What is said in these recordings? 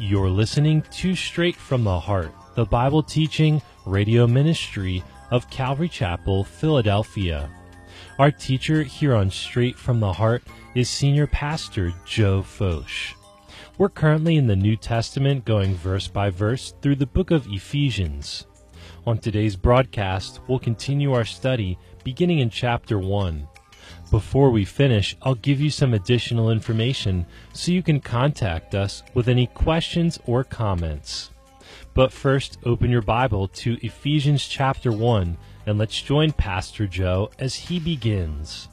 You're listening to Straight from the Heart, the Bible teaching radio ministry of Calvary Chapel, Philadelphia. Our teacher here on Straight from the Heart is Senior Pastor Joe Focht. We're currently in the New Testament, going verse by verse through the book of Ephesians. On today's broadcast, we'll continue our study beginning in chapter 1. Before we finish, I'll give you some additional information so you can contact us with any questions or comments. But first, open your Bible to Ephesians chapter 1, and let's join Pastor Joe as he begins.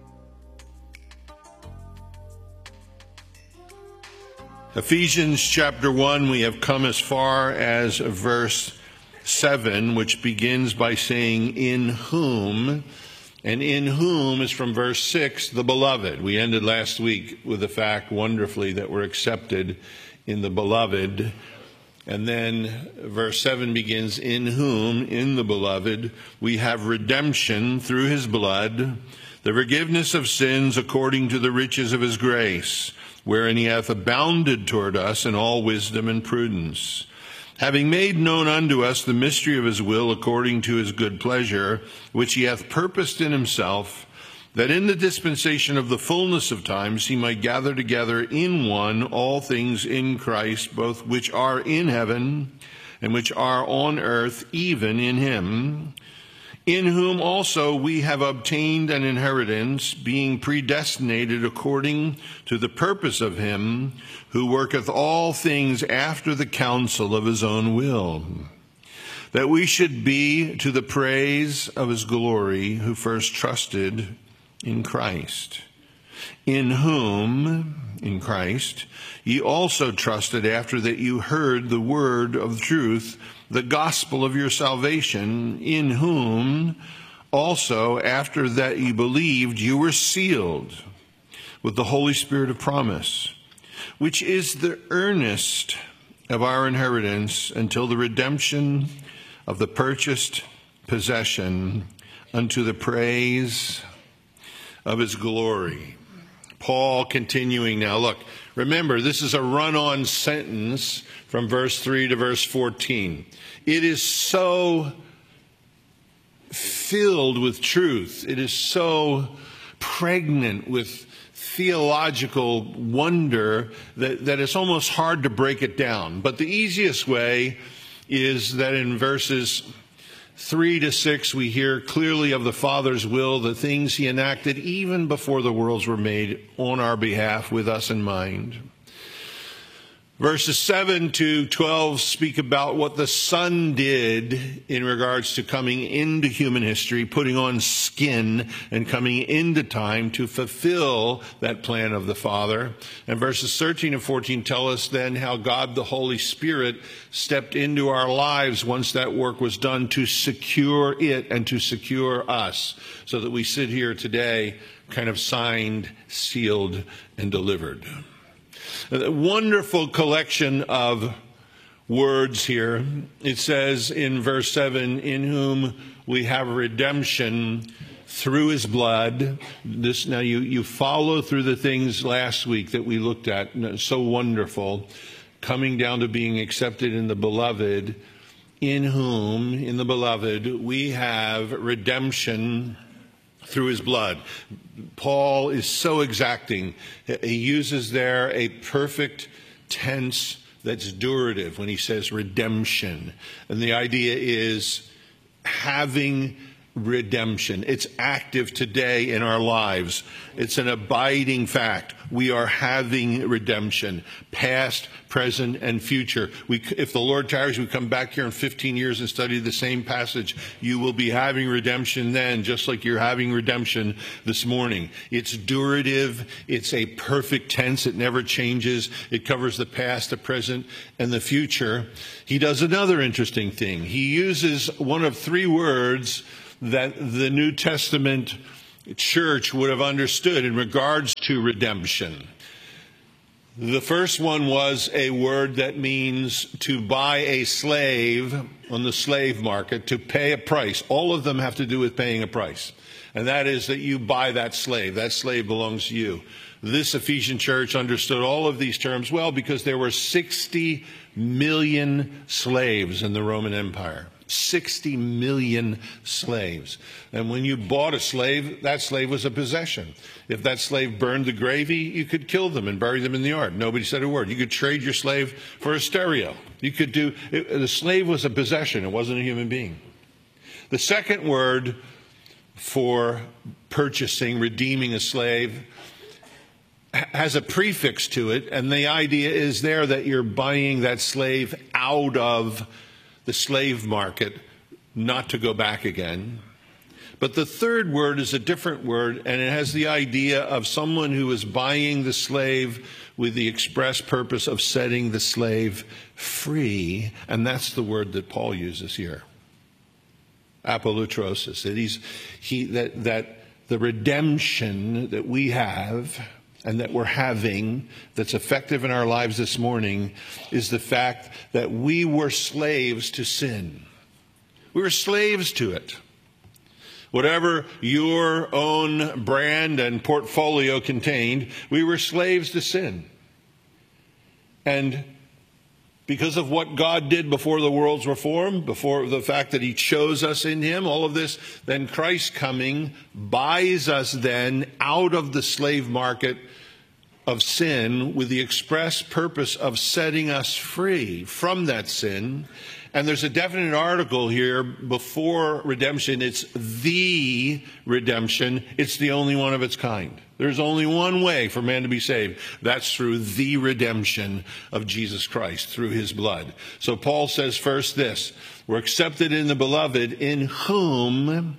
Ephesians chapter 1, we have come as far as verse 7, which begins by saying, "In whom," and "in whom" is from verse 6, "the beloved." We ended last week with the fact, wonderfully, that we're accepted in the beloved. And then verse 7 begins, "In whom," in the beloved, "we have redemption through his blood, the forgiveness of sins according to the riches of his grace, wherein he hath abounded toward us in all wisdom and prudence, having made known unto us the mystery of his will according to his good pleasure, which he hath purposed in himself, that in the dispensation of the fullness of times he might gather together in one all things in Christ, both which are in heaven and which are on earth, even in him, in whom also we have obtained an inheritance, being predestinated according to the purpose of him who worketh all things after the counsel of his own will, that we should be to the praise of his glory, who first trusted in Christ, in whom," in Christ, "ye also trusted after that you heard the word of truth, the gospel of your salvation, in whom also after that ye believed you were sealed with the Holy Spirit of promise, which is the earnest of our inheritance until the redemption of the purchased possession, unto the praise of his glory." Paul continuing now. Look, remember, this is a run-on sentence from verse 3 to verse 14. It is so filled with truth. It is so pregnant with theological wonder that it's almost hard to break it down. But the easiest way is that in verses 3 to 6, we hear clearly of the Father's will, the things he enacted even before the worlds were made on our behalf with us in mind. Verses 7 to 12 speak about what the Son did in regards to coming into human history, putting on skin and coming into time to fulfill that plan of the Father. And verses 13 and 14 tell us then how God the Holy Spirit stepped into our lives once that work was done to secure it and to secure us, so that we sit here today kind of signed, sealed, and delivered. A wonderful collection of words here. It says in verse 7, "In whom we have redemption through his blood." This, now you follow through the things last week that we looked at. So wonderful. Coming down to being accepted in the beloved. In whom, in the beloved, we have redemption through his blood. Paul is so exacting. He uses there a perfect tense that's durative when he says redemption. And the idea is having redemption. It's active today in our lives. It's an abiding fact. We are having redemption, past, present, and future. If the Lord tarries, we come back here in 15 years and study the same passage. You will be having redemption then, just like you're having redemption this morning. It's durative. It's a perfect tense. It never changes. It covers the past, the present, and the future. He does another interesting thing. He uses one of three words that the New Testament church would have understood in regards to redemption. The first one was a word that means to buy a slave on the slave market, to pay a price. All of them have to do with paying a price. And that is that you buy that slave. That slave belongs to you. This Ephesian church understood all of these terms well because there were 60 million slaves in the Roman Empire. 60 million slaves. And when you bought a slave, that slave was a possession. If that slave burned the gravy, you could kill them and bury them in the yard. Nobody said a word. You could trade your slave for a stereo. The slave was a possession. It wasn't a human being. The second word for purchasing, redeeming a slave has a prefix to it, and the idea is there that you're buying that slave out of the slave market, not to go back again. But the third word is a different word, and it has the idea of someone who is buying the slave with the express purpose of setting the slave free, and that's the word that Paul uses here. Apolutrosis. That the redemption that we have and that we're having that's effective in our lives this morning is the fact that we were slaves to sin. We were slaves to it. Whatever your own brand and portfolio contained, we were slaves to sin. And because of what God did before the worlds were formed, before the fact that he chose us in him, all of this, then Christ coming buys us then out of the slave market of sin with the express purpose of setting us free from that sin. And there's a definite article here before redemption. It's the redemption. It's the only one of its kind. There's only one way for man to be saved. That's through the redemption of Jesus Christ, through his blood. So Paul says first this: we're accepted in the beloved, in whom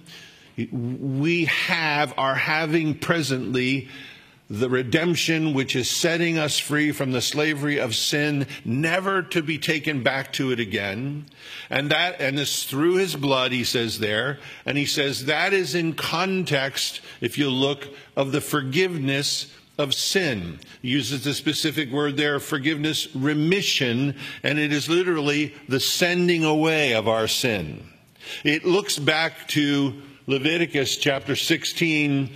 we are having presently the redemption which is setting us free from the slavery of sin, never to be taken back to it again. And it's through his blood, he says there. And he says that is in context, if you look, of the forgiveness of sin. He uses the specific word there, forgiveness, remission, and it is literally the sending away of our sin. It looks back to Leviticus chapter 16,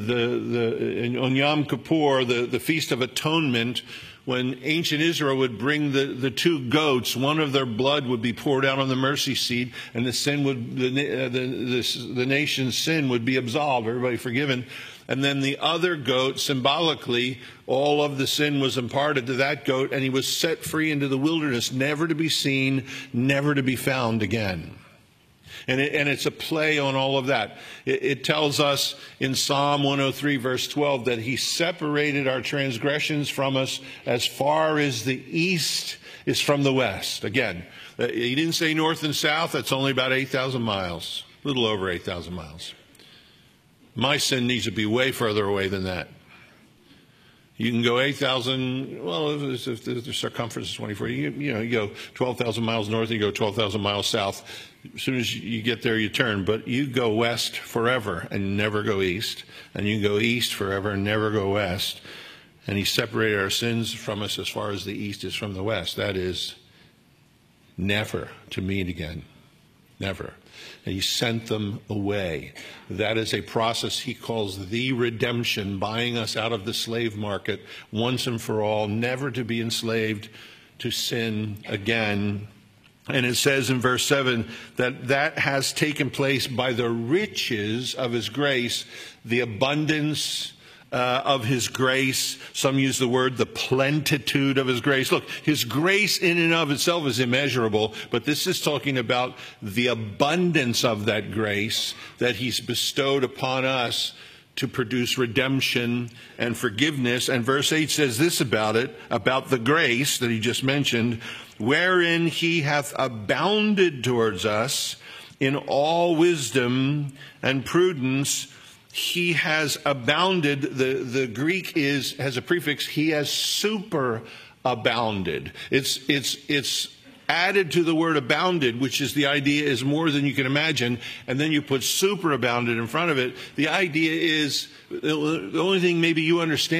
on Yom Kippur, the Feast of Atonement, when ancient Israel would bring the two goats, one of their blood would be poured out on the mercy seat, and the nation's sin would be absolved, everybody forgiven. And then the other goat, symbolically, all of the sin was imparted to that goat, and he was set free into the wilderness, never to be seen, never to be found again. And it's a play on all of that. It tells us in Psalm 103, verse 12, that he separated our transgressions from us as far as the east is from the west. Again, he didn't say north and south. That's only about 8,000 miles, a little over 8,000 miles. My sin needs to be way further away than that. You can go 8,000, well, if the circumference is 24, you go 12,000 miles north, you go 12,000 miles south. As soon as you get there, you turn. But you go west forever and never go east. And you go east forever and never go west. And he separated our sins from us as far as the east is from the west. That is never to meet again. Never. And he sent them away. That is a process he calls the redemption, buying us out of the slave market once and for all, never to be enslaved to sin again. And it says in verse 7 that has taken place by the riches of his grace, the abundance of his grace. Some use the word the plenitude of his grace. Look, his grace in and of itself is immeasurable, but this is talking about the abundance of that grace that he's bestowed upon us to produce redemption and forgiveness. And verse 8 says this about it, about the grace that he just mentioned, wherein he hath abounded towards us in all wisdom and prudence. He has abounded. The Greek has a prefix. He has super abounded. It's added to the word abounded, which is the idea is more than you can imagine, and then you put super abounded in front of it. The idea is the only thing maybe you understand